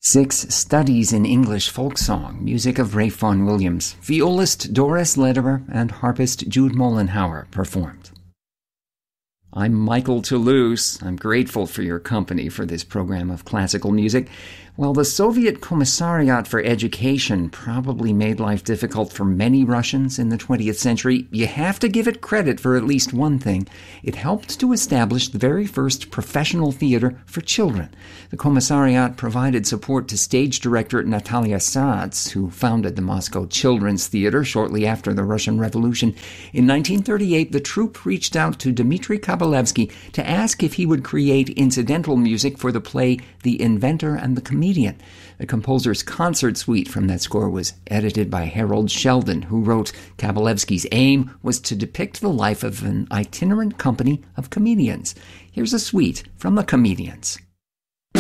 6 Studies in English Folk Song, music of Ralph Vaughan Williams. Violist Doris Lederer and harpist Jude Mollenhauer performed. I'm Michael Toulouse. I'm grateful for your company for this program of classical music. While the Soviet Commissariat for Education probably made life difficult for many Russians in the 20th century, you have to give it credit for at least one thing. It helped to establish the very first professional theater for children. The Commissariat provided support to stage director Natalia Saz, who founded the Moscow Children's Theater shortly after the Russian Revolution. In 1938, the troupe reached out to Dmitry Kabalevsky to ask if he would create incidental music for the play The Inventor and the Comedian. The composer's concert suite from that score was edited by Harold Sheldon, who wrote, Kabalevsky's aim was to depict the life of an itinerant company of comedians. Here's a suite from The Comedians.